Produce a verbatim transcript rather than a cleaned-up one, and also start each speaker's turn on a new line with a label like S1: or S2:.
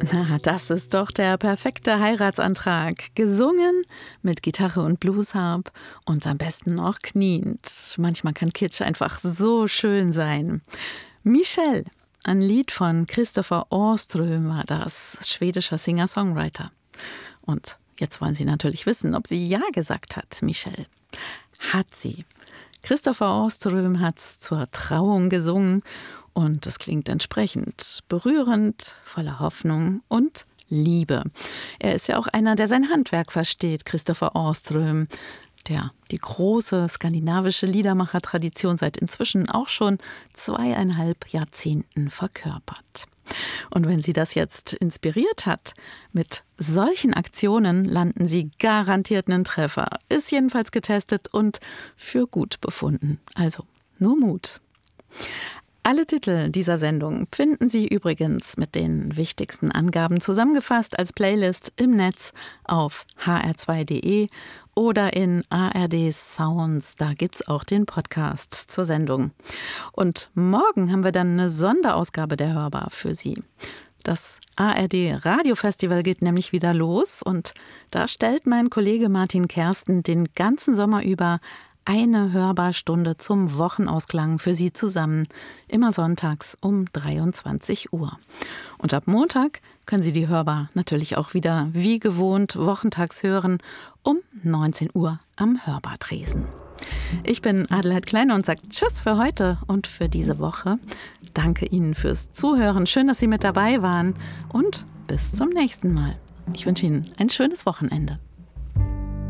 S1: Na, das ist doch der perfekte Heiratsantrag. Gesungen mit Gitarre und Bluesharp und am besten noch kniend. Manchmal kann Kitsch einfach so schön sein. Michelle, ein Lied von Christopher Åström war das, schwedischer Singer-Songwriter. Und jetzt wollen Sie natürlich wissen, ob sie Ja gesagt hat, Michelle. Hat sie. Christopher Åström hat's zur Trauung gesungen und es klingt entsprechend berührend, voller Hoffnung und Liebe. Er ist ja auch einer, der sein Handwerk versteht, Christopher Åström, der die große skandinavische Liedermacher-Tradition seit inzwischen auch schon zweieinhalb Jahrzehnten verkörpert. Und wenn Sie das jetzt inspiriert hat, mit solchen Aktionen landen Sie garantiert einen Treffer. Ist jedenfalls getestet und für gut befunden. Also nur Mut. Alle Titel dieser Sendung finden Sie übrigens mit den wichtigsten Angaben zusammengefasst als Playlist im Netz auf h r zwei punkt d e oder in A R D Sounds. Da gibt's auch den Podcast zur Sendung. Und morgen haben wir dann eine Sonderausgabe der Hörbar für Sie. Das A R D Radiofestival geht nämlich wieder los und da stellt mein Kollege Martin Kersten den ganzen Sommer über eine Hörbaarstunde zum Wochenausklang für Sie zusammen, immer sonntags um dreiundzwanzig Uhr. Und ab Montag können Sie die Hörbar natürlich auch wieder wie gewohnt wochentags hören, um neunzehn Uhr am Hörbartresen. Ich bin Adelheid Kleine und sage Tschüss für heute und für diese Woche. Danke Ihnen fürs Zuhören. Schön, dass Sie mit dabei waren und bis zum nächsten Mal. Ich wünsche Ihnen ein schönes Wochenende.